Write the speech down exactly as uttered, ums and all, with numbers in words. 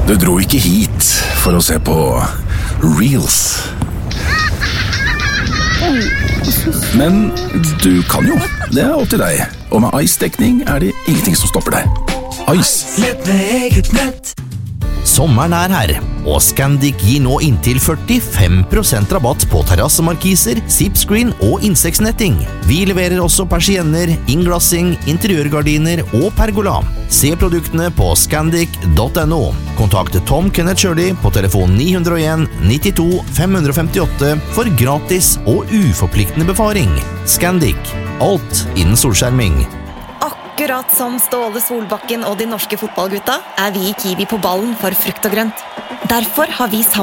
Du dro ikke hit for å se på Reels. Men du kan jo, det er opp til deg. Og med Ice-dekning er det ingenting som stopper deg. Ice. Lett med eget nett. Sommeren er her, og Scandic gir nå inntil førtifem prosent rabatt på terrassemarkiser, zipscreen og insektsnetting. Vi leverer også persienner, innglassing, interiørgardiner og pergola. Se produktene på scandic punktum no. Kontakt Tom Kenneth Shirley på telefon ni null en nittito fem femtiåtte for gratis og uforpliktende befaring. Scandic, alt innen solskjerming. Akkurat som Ståle Solbakken og de norske fotballgutta er vi i Kiwi på ballen for frukt og grønt. Derfor har vi sammen